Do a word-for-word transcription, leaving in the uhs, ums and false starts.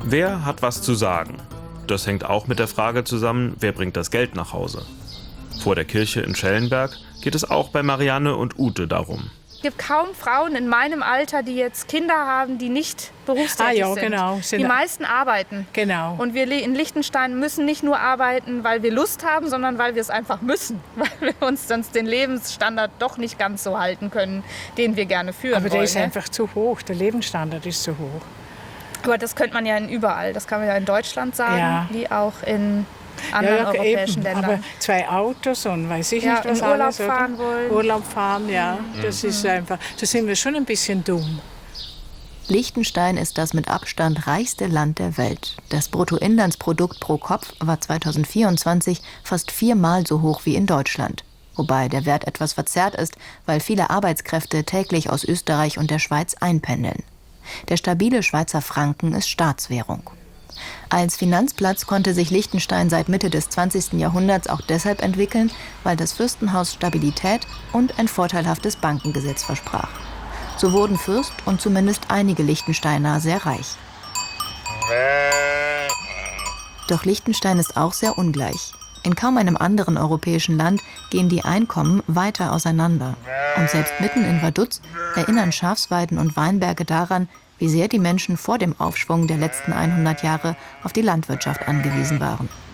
Wer hat was zu sagen? Das hängt auch mit der Frage zusammen, wer bringt das Geld nach Hause? Vor der Kirche in Schellenberg geht es auch bei Marianne und Ute darum. Es gibt kaum Frauen in meinem Alter, die jetzt Kinder haben, die nicht berufstätig ah, ja, sind. Genau, sind. Die meisten arbeiten. Genau. Und wir in Liechtenstein müssen nicht nur arbeiten, weil wir Lust haben, sondern weil wir es einfach müssen. Weil wir uns sonst den Lebensstandard doch nicht ganz so halten können, den wir gerne führen Aber der wollen. ist einfach zu hoch, der Lebensstandard ist zu hoch. Aber das könnte man ja in überall. Das kann man ja in Deutschland sagen, ja. wie auch in anderen ja, ja, europäischen eben. Ländern. Aber zwei Autos und weiß ich ja, nicht, was in Urlaub alles, fahren oder? wollen. Urlaub fahren, ja. Mhm. Das ist einfach, da sind wir schon ein bisschen dumm. Liechtenstein ist das mit Abstand reichste Land der Welt. Das Bruttoinlandsprodukt pro Kopf war zweitausendvierundzwanzig fast viermal so hoch wie in Deutschland. Wobei der Wert etwas verzerrt ist, weil viele Arbeitskräfte täglich aus Österreich und der Schweiz einpendeln. Der stabile Schweizer Franken ist Staatswährung. Als Finanzplatz konnte sich Liechtenstein seit Mitte des zwanzigsten Jahrhunderts auch deshalb entwickeln, weil das Fürstenhaus Stabilität und ein vorteilhaftes Bankengesetz versprach. So wurden Fürst und zumindest einige Liechtensteiner sehr reich. Doch Liechtenstein ist auch sehr ungleich. In kaum einem anderen europäischen Land gehen die Einkommen weiter auseinander. Und selbst mitten in Vaduz erinnern Schafsweiden und Weinberge daran, wie sehr die Menschen vor dem Aufschwung der letzten hundert Jahre auf die Landwirtschaft angewiesen waren.